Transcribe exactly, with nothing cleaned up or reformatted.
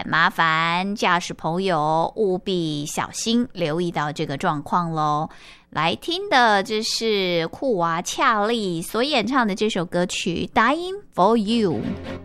也麻烦驾驶朋友务必小心留意到这个状况咯。来听的这是酷娃恰利所演唱的这首歌曲 Dying for You。